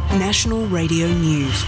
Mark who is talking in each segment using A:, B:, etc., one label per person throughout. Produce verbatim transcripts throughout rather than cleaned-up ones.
A: National Radio News.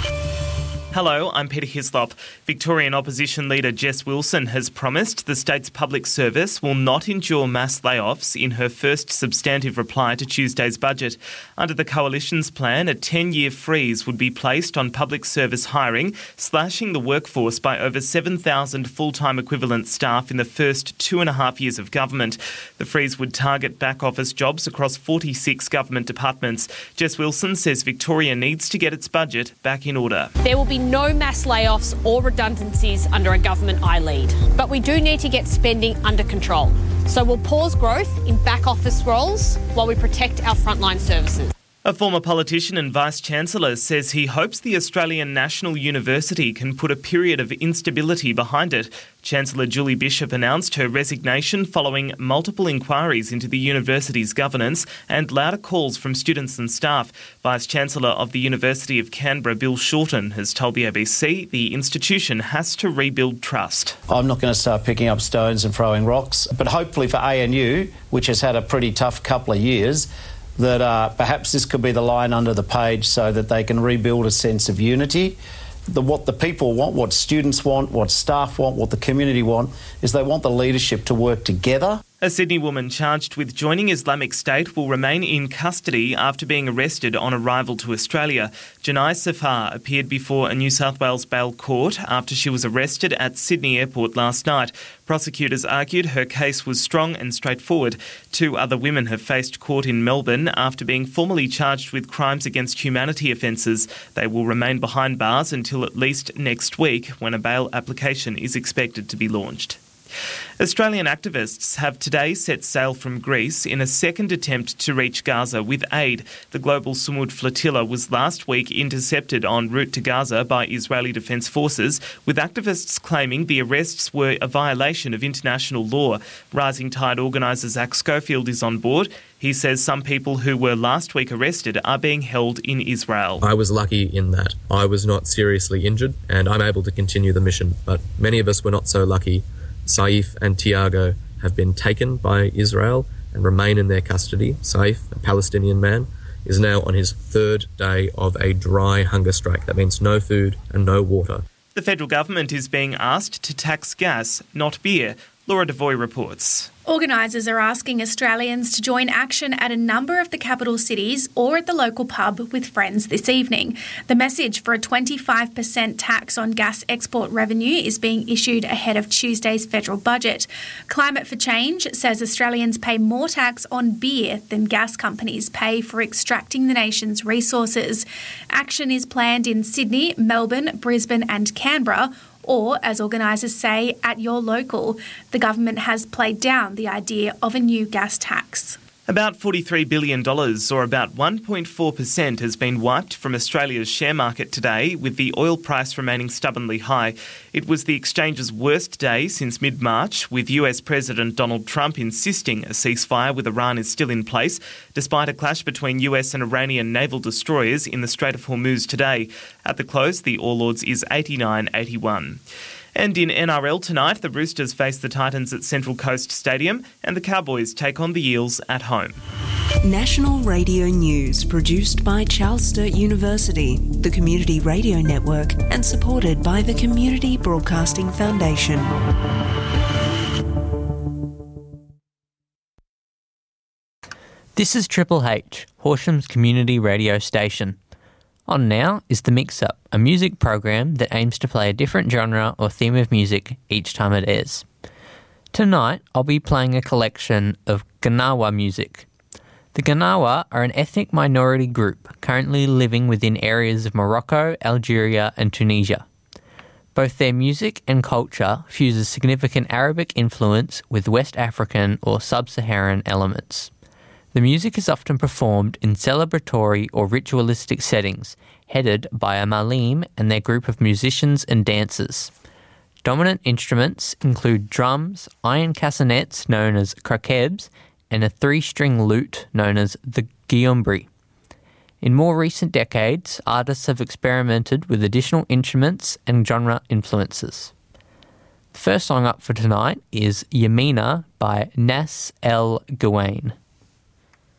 B: Hello, I'm Peter Hislop. Victorian opposition leader Jess Wilson has promised the state's public service will not endure mass layoffs in her first substantive reply to Tuesday's budget. Under the Coalition's plan, a ten-year freeze would be placed on public service hiring, slashing the workforce by over seven thousand full-time equivalent staff in the first two and a half years of government. The freeze would target back-office jobs across forty-six government departments. Jess Wilson says Victoria needs to get its budget back in order.
C: There will be no mass layoffs or redundancies under a government I lead. But we do need to get spending under control. So we'll pause growth in back office roles while we protect our frontline services.
B: A former politician and Vice-Chancellor says he hopes the Australian National University can put a period of instability behind it. Chancellor Julie Bishop announced her resignation following multiple inquiries into the university's governance and louder calls from students and staff. Vice-Chancellor of the University of Canberra, Bill Shorten, has told the A B C the institution has to rebuild trust.
D: I'm not going to start picking up stones and throwing rocks, but hopefully for A N U, which has had a pretty tough couple of years, that uh, perhaps this could be the line under the page so that they can rebuild a sense of unity. The, what the people want, what students want, what staff want, what the community want, is they want the leadership to work together.
B: A Sydney woman charged with joining Islamic State will remain in custody after being arrested on arrival to Australia. Janai Safar appeared before a New South Wales bail court after she was arrested at Sydney Airport last night. Prosecutors argued her case was strong and straightforward. Two other women have faced court in Melbourne after being formally charged with crimes against humanity offences. They will remain behind bars until at least next week, when a bail application is expected to be launched. Australian activists have today set sail from Greece in a second attempt to reach Gaza with aid. The Global Sumud flotilla was last week intercepted en route to Gaza by Israeli Defence Forces, with activists claiming the arrests were a violation of international law. Rising Tide organiser Zach Schofield is on board. He says some people who were last week arrested are being held in Israel.
E: I was lucky in that I was not seriously injured and I'm able to continue the mission, but many of us were not so lucky. Saif and Tiago have been taken by Israel and remain in their custody. Saif, a Palestinian man, is now on his third day of a dry hunger strike. That means no food and no water.
B: The federal government is being asked to tax gas, not beer. Laura Devoy reports.
F: Organisers are asking Australians to join action at a number of the capital cities or at the local pub with friends this evening. The message for a twenty-five percent tax on gas export revenue is being issued ahead of Tuesday's federal budget. Climate for Change says Australians pay more tax on beer than gas companies pay for extracting the nation's resources. Action is planned in Sydney, Melbourne, Brisbane and Canberra, or, as organisers say, at your local. The government has played down the idea of a new gas tax.
B: About forty-three billion dollars, or about one point four percent, has been wiped from Australia's share market today, with the oil price remaining stubbornly high. It was the exchange's worst day since mid-March, with U S President Donald Trump insisting a ceasefire with Iran is still in place, despite a clash between U S and Iranian naval destroyers in the Strait of Hormuz today. At the close, the All Ords is eighty-nine eighty-one. And in N R L tonight, the Roosters face the Titans at Central Coast Stadium and the Cowboys take on the Eels at home.
A: National Radio News, produced by Charles Sturt University, the Community Radio Network, and supported by the Community Broadcasting Foundation.
G: This is Triple H, Horsham's community radio station. On now is The Mix-Up, a music program that aims to play a different genre or theme of music each time it airs. Tonight, I'll be playing a collection of Gnawa music. The Gnawa are an ethnic minority group currently living within areas of Morocco, Algeria and Tunisia. Both their music and culture fuses significant Arabic influence with West African or sub-Saharan elements. The music is often performed in celebratory or ritualistic settings, headed by a malim and their group of musicians and dancers. Dominant instruments include drums, iron castanets known as krakebs, and a three-string lute known as the gyumbri. In more recent decades, artists have experimented with additional instruments and genre influences. The first song up for tonight is Yamina by Nas El Gawain.